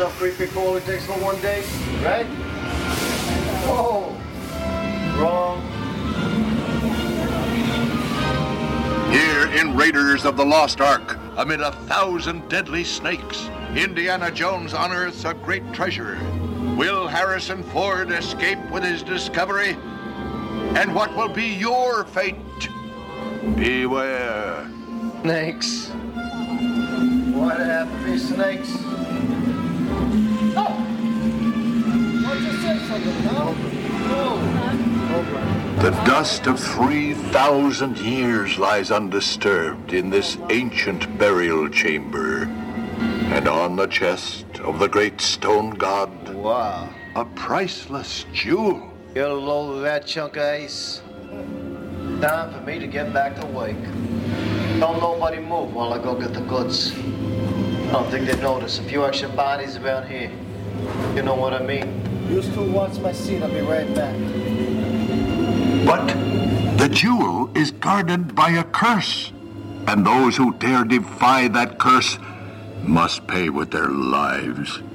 enough creepy crawler takes for one day, right? Whoa! Wrong. Here in Raiders of the Lost Ark, amid 1,000 deadly snakes, Indiana Jones unearths a great treasure. Will Harrison Ford escape with his discovery? And what will be your fate? Beware. Snakes. Why'd it have to be snakes? Oh! Why'd you say something, no? The dust of 3,000 years lies undisturbed in this ancient burial chamber. And on the chest of the great stone god, Wow. a priceless jewel. Get a load of that chunk of ice. Time for me to get back to work. Don't nobody move while I go get the goods. I don't think they notice a few extra bodies around here. You know what I mean? You still watch my seat. I'll be right back. But the jewel is guarded by a curse. And those who dare defy that curse must pay with their lives.